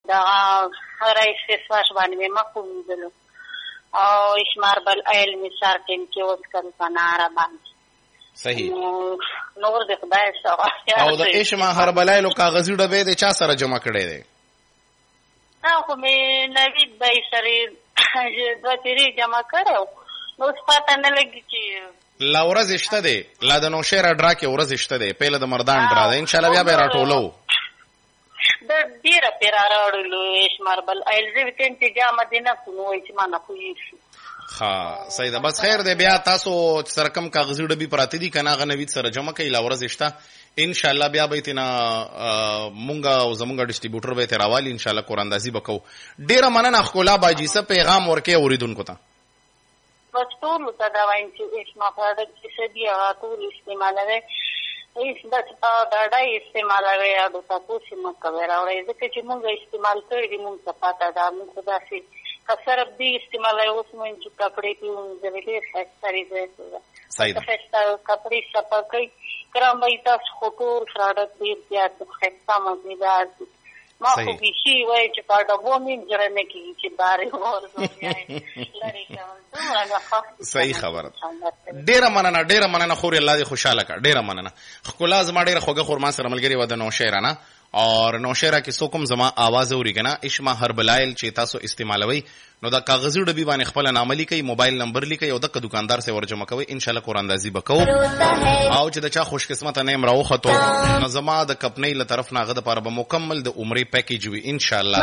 دا رئیس فسواش باندې مې مخکې ویدلو او اشمار بل ایل می سار ټیم کې اوس کړو کناره باندې صحیح نور د خدای سره او د اشما هربلایلو کاغذي ډبې د چا سره جمع کړي دي خو مې نوید بای سره دوه تیری جمع کړو نو پته نه لګي چې لا ورځ شته دی لا د نوشهره ډرا کې ورځ شته دی پیله د مردان ډرا ده ان شاء الله بیا به راټولو د ډیره پیراړو اشمار بل ایل زه ته جامه دینه کوو چې ما نه کوی ها صحیح ده بس خیر دی بیا تاسو سره کم کاغذي ډبې پراته دي کنه غ نوید سره جمع کړئ لا ورځ شته ان شاء الله بیا به تینا مونږه او زمونږه ډیسټریبیوټر به تراوالي ان شاء الله قراندازي وکاو ډیره مننه خلا باجی سه پیغام ورکه اوریدونکو ته بس ټول ته دا وایم چې اسما پروډکټ چې دی هغه ټول استعمالوي هیڅ دا ډای استعمالوي او تاسو چې موږ کوي راوړی ځکه چې موږ استعمال کړی دي موږ ته پاته دا موږ داسې کثر دی استعمالوي اوس موږ چې کپڑے پیوځو ډېر خستري ده صحیح ده کپڑے صفا کوي کرام وای تاسو خطور پروډکټ دی زیات خسته مزیدار ما خو بيشي وای چې په ډبو مين جره نه کیږي چې بارې ورته لري کوم صحیح خبره ډیره مننه خوري الله دې خوشاله کړ ډیره مننه خو لازم ډیره خوګه خورما سره ملګری و د نوشهره نه اور نوشهره کې سوکم زما आवाज اوري کنه اشما هربلایل چې تاسو استعمالوي نو دا کاغذي ډبې باندې خپل نام لیکي موبایل نمبر لیکي او د دکاندار سره ورجمع کوي ان شاء الله قراندازي وکاو او چې دا چا خوش قسمت نه امراو خطو نو زما د کپنۍ له طرف نه غد پر به مکمل د عمره پیکیج وي ان شاء الله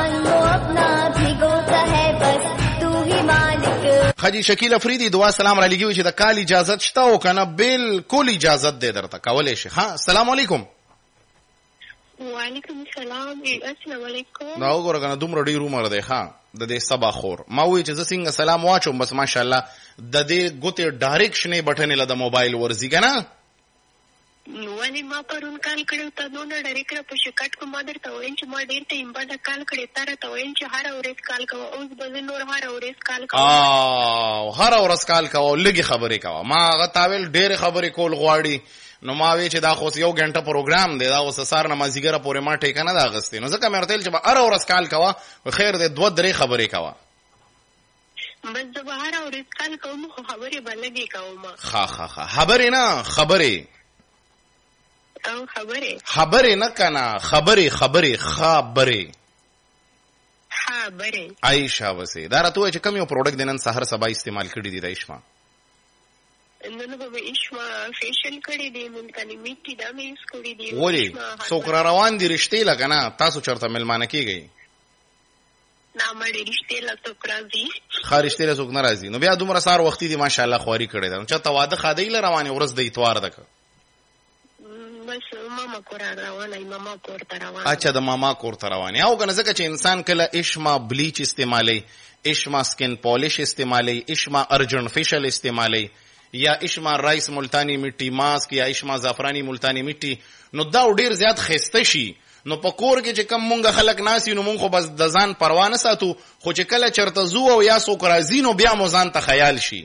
خجی شکیل افریدی دعا سلام را لګیو چې د کال اجازه شته او کنه بالکل اجازه ده درته کولای شي ها السلام علیکم وعلیکم السلام السلام علیکم دا وګوره کنه دومره ډیر عمر دی ها د دې سبا خور ما وی چې څنګه سلام واچوم بس ماشاءالله د دې ګوتې ډایرکشن بټن له د موبایل ورزي کنه ولی ما پرون کال کړو ته نو نه ډېر کړ په شکایت کوم درته وایم چې ما ډېر ټیم بعد کال کړی تر ته وایم چې هر ورځ کال کوم اوس به نور هر ورځ کال کوم هر ورځ کال کوم لګي خبرې کوم ما غتاول ډېر خبرې کول غواړي نو ما وی چې دا خو یو غنټه پروګرام دی دا اوس سار نمازیګره پورې ما ټیک نه دا غستې نو ځکه مې ورته چې هر ورځ کال کوم خیر دې دوه درې خبرې کوم بس د هر ورځ کال کوم خو خبرې بلګي کوم ها خبرې نه خبرې او خبرې نه کنه خبرې عائشہ وسه دا راته چې کوم یو پروډکټ دنن سحر سبا استعمال کړی دی د اشما نن به اشما فیشل کړی دی مونږه میټي دا مې یوز کړی دی ولی څوک روان دي رښتې لګنه تاسو چرته ملمانه کیږئ نه مړ رښتې لا څوک راځي خارښتې لا څوک ناراضي نو بیا دومره سار وخت دي ماشاءالله خواري کړی دا چې تواده خادای ل روانه ورځ د اتوار ده بس ماما کور روانه ماما کور ته روانه اچھا د ماما کور ته روانه او کنه ځکه چې انسان کله اشما بلیچ استعمالي اشما سکن پالیش استعمالي اشما ارجن فیشل استعمالي یا اشما رایس ملتانی میټي ماسک یا اشما زعفرانی ملتانی میټي نو دا ډیر زیات خسته شي نو په کور کې چې کم مونږه خلک ناسي نو مونږ خو بس د ځان پروا نه ساتو خو چې کله چرته زو او یا څوک راځي نو بیا مو ځان ته خیال شي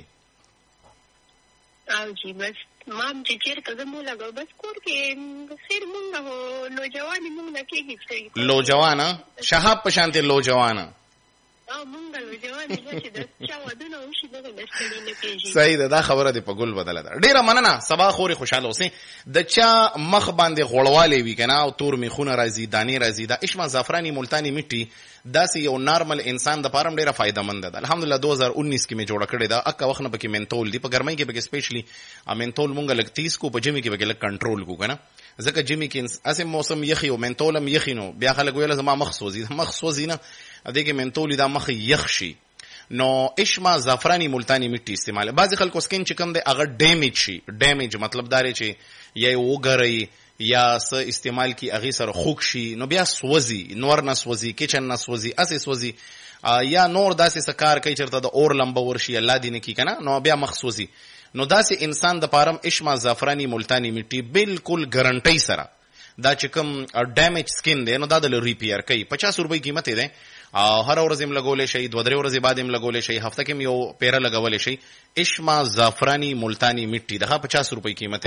او جی بس مام چې چیرته زمو لګو بس کور کې سیر مونږ نو جوانی مونږ نه کېږي لو جوانا شهاب پشانته لو جوانا مونږ لو جوانی چې د چا ودونه وشي دغه دستړي نه کېږي صحیح ده دا خبره دی په ګل بدله ده ډیره مننه سبا خوري خوشاله اوسئ د چا مخ باندې غوړواله وی کنه او تور میخونه راځي دانی راځي دا اشما زعفرانی ملتانی میټي داسې یو نارمل انسان د پاره ډیره فائدہ مند ده الحمدلله 2019 کې مې جوړ کړی دا اکه وخت نه پکې منتول دی په ګرمۍ کې پکې سپیشلی منتول مونږ لګ 30 کو په جمی کې پکې لګ کنټرول کو کنه ځکه جمی کې اسه موسم یخي او منتولم یخینو بیا خلک ویل زما مخ سوزي نه ادي کې منتول دا مخ یخ شي نو اشما زعفرانی ملتانی میټي استعمال بعض خلکو سکین چې کوم دی هغه ډیمیج شي ډیمیج مطلب دا لري چې یا وګرای یا س استعمال کی اغه سره خوک شي نو بیا سوزي نور نه سوزي کچن نه سوزي اسه سوزي یا نور داسې سکار کوي چرته د اور لمبه ورشي الله دې نه کی کنه نو بیا مخصوصي نو داسې انسان د پارم اشما زعفرانی ملتانی میټي بالکل ګارانټي سره دا چې کوم ډیمیج سکین دی نو دا د ریپیر کوي 50 روپۍ قیمت دی هر ورځ هم لګولې شي 2-3 ورځې بعد هم لګولې شي هفته کې یو پیره لګولې شي اشما زعفرانی ملتانی میټي دغه 50 روپۍ قیمت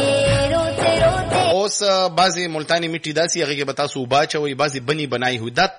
دی اوس بعضی ملتانی میټي داسي هغه کې بتا سو باچوي بعضی بنی بنای هو دا